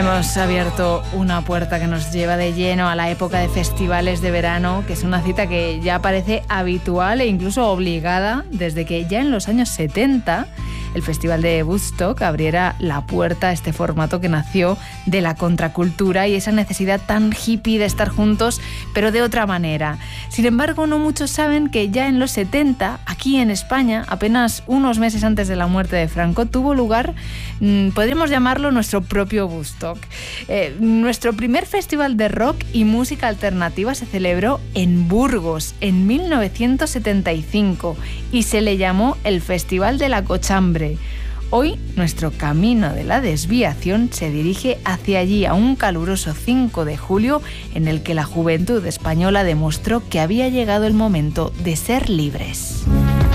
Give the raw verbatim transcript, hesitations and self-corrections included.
Hemos abierto una puerta que nos lleva de lleno a la época de festivales de verano, que es una cita que ya parece habitual e incluso obligada desde que ya en los años setenta el Festival de Woodstock abriera la puerta a este formato que nació de la contracultura y esa necesidad tan hippie de estar juntos, pero de otra manera. Sin embargo, no muchos saben que ya en los setenta, aquí en España, apenas unos meses antes de la muerte de Franco, tuvo lugar, mmm, podríamos llamarlo nuestro propio Woodstock. Eh, nuestro primer festival de rock y música alternativa se celebró en Burgos en mil novecientos setenta y cinco y se le llamó el Festival de la Cochambre. Hoy nuestro camino de la desviación se dirige hacia allí, a un caluroso cinco de julio en el que la juventud española demostró que había llegado el momento de ser libres.